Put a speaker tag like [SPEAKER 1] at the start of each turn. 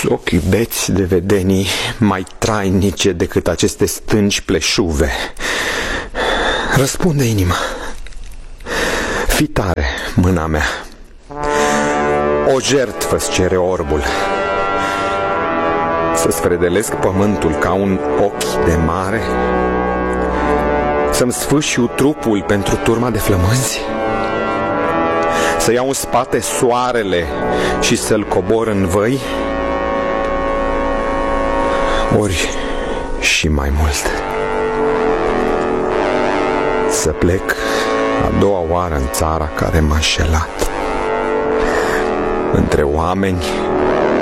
[SPEAKER 1] ochii beți de vedenii mai trainice decât aceste stânci pleșuve. Răspunde, inima. Fii tare, mâna mea. O jertfă-ți cere orbul. Să-ți fredelesc pământul ca un ochi de mare? Să-mi sfâșiu trupul pentru turma de flămânzi? Să iau în spate soarele și să-l cobor în văi? Ori și mai mult, să plec a doua oară în țara care m-a înșelat, între oameni